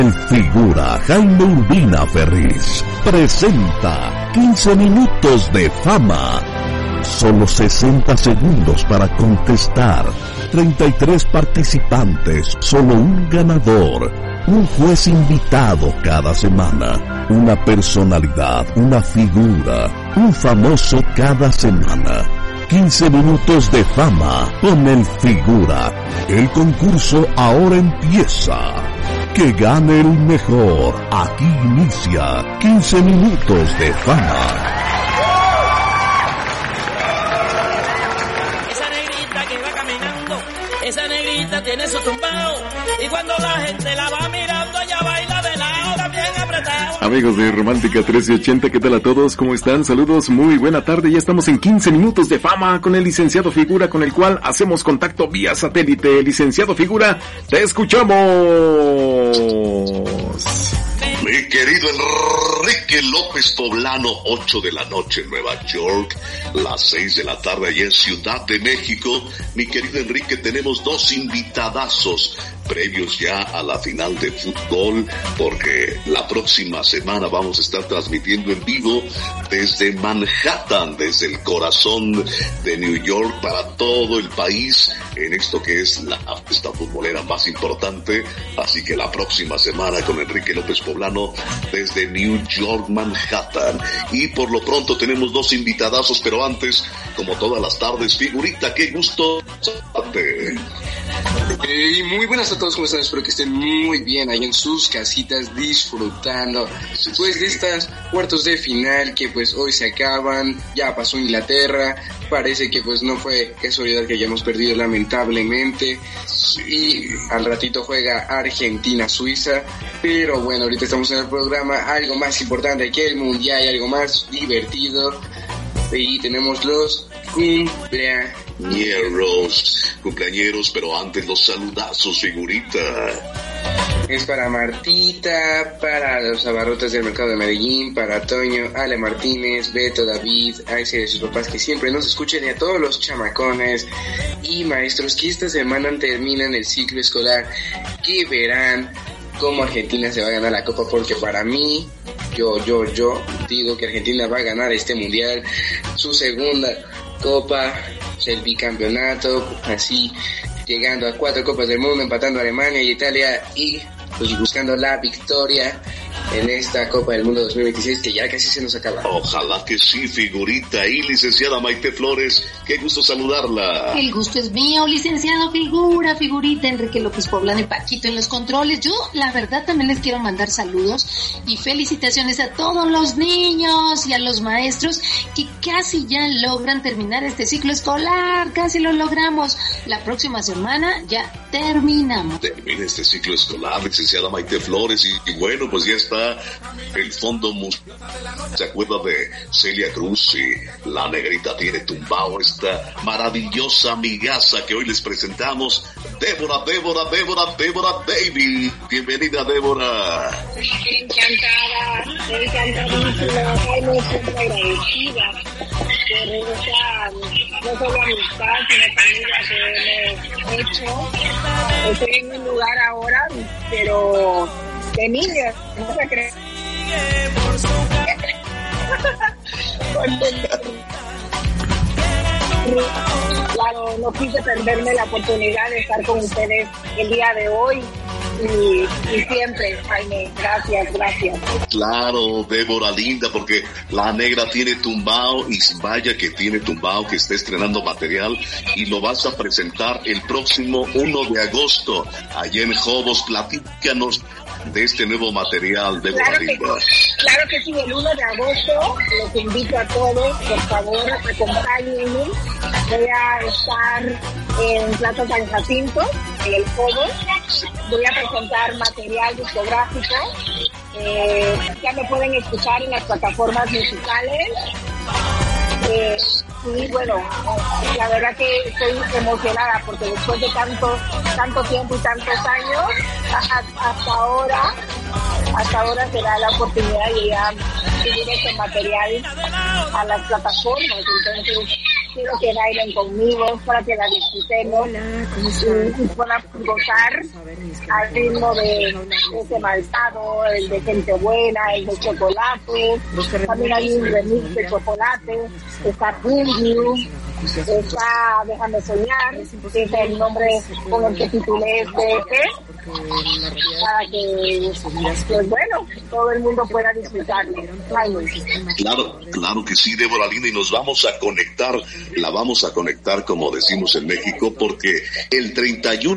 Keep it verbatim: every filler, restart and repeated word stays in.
El figura Jaime Urbina Ferriz presenta quince minutos de fama. Solo sesenta segundos para contestar. treinta y tres participantes, solo un ganador. Un juez invitado cada semana. Una personalidad, una figura, un famoso cada semana. quince minutos de fama con el figura. El concurso ahora empieza. Que gane el mejor. Aquí inicia quince minutos de fama. Esa negrita que va caminando, esa negrita tiene su tumbao, y cuando la gente la va mirando, ella baila de lado, también apretado. Amigos de Romántica trece ochenta, ¿qué tal a todos? ¿Cómo están? Saludos, muy buena tarde. Ya estamos en quince minutos de fama con el licenciado Figura, con el cual hacemos contacto vía satélite. Licenciado Figura, te escuchamos. Mi querido Enrique López Poblano, ocho de la noche en Nueva York, las seis de la tarde allá en Ciudad de México. Mi querido Enrique, tenemos dos invitadazos previos ya a la final de fútbol, porque la próxima semana vamos a estar transmitiendo en vivo desde Manhattan, desde el corazón de New York para todo el país, en esto que es la fiesta futbolera más importante. Así que la próxima semana con Enrique López Poblano desde New York, Manhattan. Y por lo pronto tenemos dos invitadazos, pero antes, como todas las tardes, Figurita, qué gusto saludarte. Eh, y muy buenas a todos, ¿cómo están? Espero que estén muy bien ahí en sus casitas disfrutando pues de estas cuartos de final que pues hoy se acaban. Ya pasó Inglaterra, parece que pues no fue casualidad que hayamos perdido lamentablemente, y al ratito juega Argentina-Suiza, pero bueno, ahorita estamos en el programa algo más importante que el mundial y algo más divertido, y tenemos los cumpleaños. Cumpleañeros, cumpleañeros, pero antes los saludazos, Figurita. Es para Martita, para los abarrotes del mercado de Medellín, para Toño, Ale Martínez, Beto, David, a ese de sus papás que siempre nos escuchen, y a todos los chamacones y maestros que esta semana terminan el ciclo escolar, que verán cómo Argentina se va a ganar la copa, porque para mí, yo, yo, yo digo que Argentina va a ganar este mundial, su segunda copa, el bicampeonato, así llegando a cuatro copas del mundo, empatando a Alemania y Italia, y pues buscando la victoria en esta Copa del Mundo dos mil veintiséis, que ya casi se nos acaba. Ojalá que sí, Figurita. Y licenciada Maite Flores, qué gusto saludarla. El gusto es mío, licenciado Figura, Figurita, Enrique López Poblano y Paquito en los controles. Yo, la verdad, también les quiero mandar saludos y felicitaciones a todos los niños y a los maestros que casi ya logran terminar este ciclo escolar. Casi lo logramos. La próxima semana ya terminamos. Termina este ciclo escolar, licenciada Maite Flores, y, y bueno, pues ya está el fondo musical. ¿Se acuerda de Celia Cruz y La Negrita tiene tumbao? Esta maravillosa amigaza que hoy les presentamos, Débora, Débora, Débora, Débora David. Bienvenida, Débora. Encantada, encantadísima, muy siempre agradecida por esa, no solo amistad, sino familia que me he hecho. Estoy en un lugar ahora, pero de niña, no se cree. Claro, no quise perderme la oportunidad de estar con ustedes el día de hoy y, y siempre, Jaime, gracias, gracias. Claro, Débora linda, porque La Negra tiene tumbao, y vaya que tiene tumbao, que está estrenando material y lo vas a presentar el próximo uno de agosto allá en Jobos. Platícanos de este nuevo material, Débora claro linda. Sí, claro que sí, el uno de agosto los invito a todos, por favor, acompáñenme. Voy a estar en Plaza San Jacinto, en el Jobos. Voy a presentar material discográfico. Eh, ya me pueden escuchar en las plataformas musicales. Eh, y bueno, la verdad que estoy emocionada porque después de tanto, tanto tiempo y tantos años, hasta ahora, hasta ahora se da la oportunidad de ya subir este material a las plataformas. Entonces, quiero que bailen conmigo, para que la disfrutemos y, y puedan gozar al ritmo de ese maltado, el de gente buena, el de chocolate. También hay un remix de chocolate, está Preview, está Déjame Soñar, que es el nombre con el que titulé este E P, para que, pues bueno, todo el mundo pueda disfrutarlo. Ay, claro, claro que sí, Débora Linda, y nos vamos a conectar, la vamos a conectar como decimos en México, porque el treinta y uno